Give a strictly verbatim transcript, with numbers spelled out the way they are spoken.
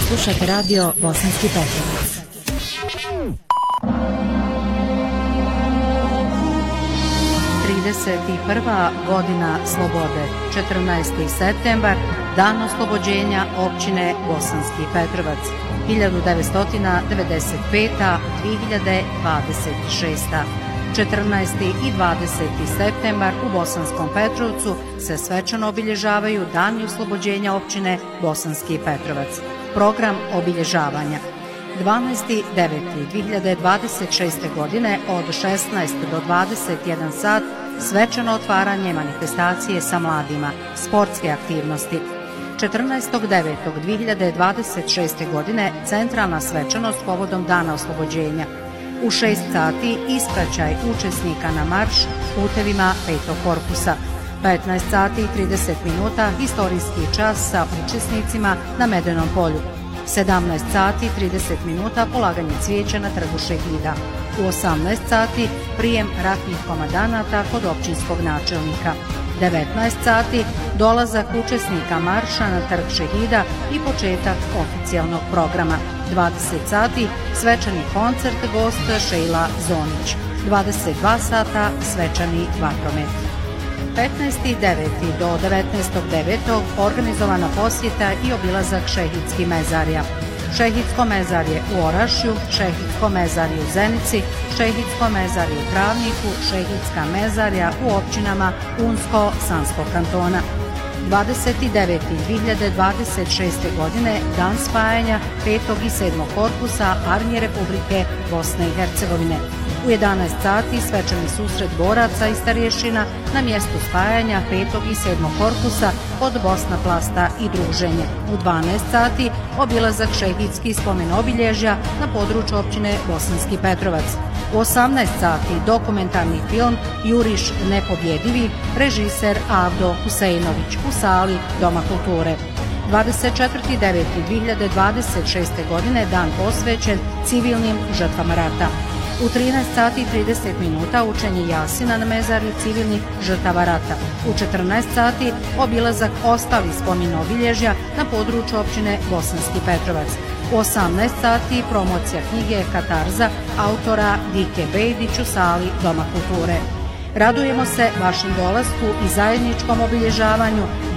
Slušate radio Bosanski Petrovac. trideset prva godina slobode, četrnaesti septembar, dan oslobođenja općine Bosanski Petrovac, hiljadu devetsto devedeset peta do dvije hiljade dvadeset šesta. četrnaesti i dvadeseti septembar u Bosanskom Petrovcu se svečano obilježavaju dani oslobođenja općine Bosanski Petrovac. Program obilježavanja: dvanaesti deveti dvije hiljade dvadeset šeste. godine od šesnaest do dvadeset jedan sat svečano otvaranje manifestacije sa mladima, sportske aktivnosti. četrnaestog devetog dvije hiljade dvadeset šeste. godine centralna svečanost povodom Dana oslobođenja. U šest sati ispraćaj učesnika na marš putevima petog korpusa. petnaest sati i trideset minuta historijski čas sa učesnicima na Medenom polju. sedamnaest sati i trideset minuta polaganje cvijeća na Trgu Šehida. U osamnaest sati prijem ratnih komandanata kod općinskog načelnika. devetnaest sati dolazak učesnika marša na Trg Šehida i početak oficijalnog programa. dvadeset sati svečani koncert gosta Šejla Zonić. dvadeset dva sata svečani vatromet. petnaesti deveti do devetnaestog devetog organizovana posjeta i obilazak šehidskih mezarja. Šehidsko mezarje u Orašju, šehidsko mezarje u Zenici, šehidsko mezarje u Travniku, šehidska mezarja u općinama Unsko-Sanskog kantona. dvadeset deveti dvije hiljade dvadeset šeste. godine dan spajanja petog i sedmog korpusa Armije Republike Bosne i Hercegovine. U jedanaest sati svečani susret boraca i starješina na mjestu spajanja petog i sedmog korpusa od Bosna Plasta i druženje. U dvanaest sati obilazak šehidskih spomen obilježja na području općine Bosanski Petrovac. U osamnaest sati dokumentarni film Juriš nepobjedivi, režiser Avdo Huseinović u sali Doma kulture. dvadeset četvrtog devetog dvije hiljade dvadeset šeste. godine dan posvećen civilnim žrtvama rata. U trinaest sati i trideset minuta učenje Jasina na mezarju civilnih žrtava rata. U četrnaest sati obilazak ostalih spomen obilježja na području općine Bosanski Petrovac. U osamnaest sati promocija knjige Katarza autora Dike Bejdić u sali Doma kulture. Radujemo se vašem dolasku i zajedničkom obilježavanju